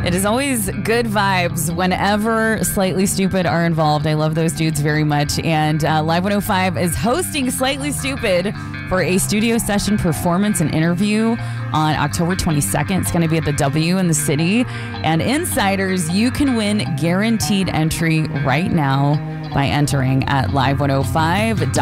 It is always good vibes whenever Slightly Stoopid are involved. I love those dudes very much. And Live 105 is hosting Slightly Stoopid for a studio session performance and interview on October 22nd. It's going to be at the W in the city. And insiders, you can win guaranteed entry right now by entering at live105.com.